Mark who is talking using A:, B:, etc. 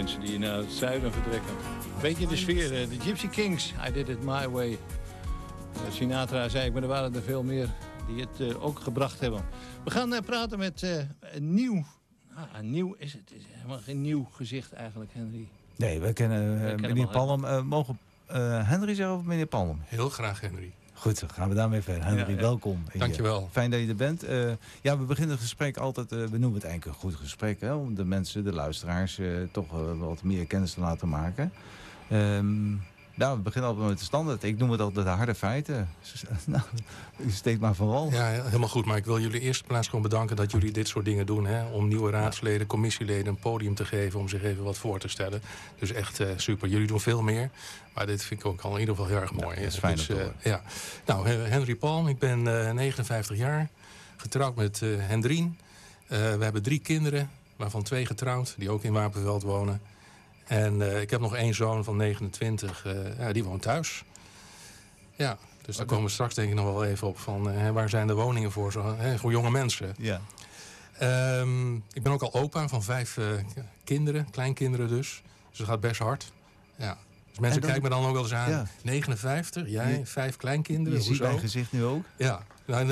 A: mensen die naar het zuiden vertrekken. Beetje de sfeer, de Gypsy Kings, I did it my way. Sinatra zei ik, maar er waren er veel meer die het ook gebracht hebben. We gaan praten met een nieuw is het. Is helemaal geen nieuw gezicht eigenlijk, Henry.
B: Nee, we kennen meneer Palm. Mogen Henry zeggen of meneer Palm?
C: Heel graag, Henry.
B: Goed, zo gaan we daarmee verder. Henry, welkom.
C: Dankjewel.
B: Fijn dat je er bent. We beginnen het gesprek altijd, we noemen het eigenlijk een goed gesprek. Hè, om de mensen, de luisteraars, toch wat meer kennis te laten maken. We beginnen altijd met de standaard. Ik noem het altijd de harde feiten. Nou, u steekt maar van wal.
C: Ja, helemaal goed. Maar ik wil jullie eerst plaats gewoon bedanken dat jullie dit soort dingen doen. Hè, om nieuwe raadsleden, commissieleden een podium te geven om zich even wat voor te stellen. Dus echt super. Jullie doen veel meer. Maar dit vind ik ook al in ieder geval heel erg mooi.
B: Dat is fijn om te horen.
C: Nou, Henry Palm. Ik ben 59 jaar. Getrouwd met Hendrien. We hebben 3 kinderen, waarvan 2 getrouwd. Die ook in Wapenveld wonen. En ik heb nog 1 zoon van 29, die woont thuis. Ja, dus daar komen we straks denk ik nog wel even op van waar zijn de woningen voor jonge mensen.
B: Ja.
C: Ik ben ook al opa van 5 kinderen, kleinkinderen dus. Dus dat gaat best hard. Ja. Dus mensen kijken me dan ook wel eens aan. Ja. 59, jij, 5 kleinkinderen.
B: Je ziet mijn gezicht nu ook.
C: Ja, nou,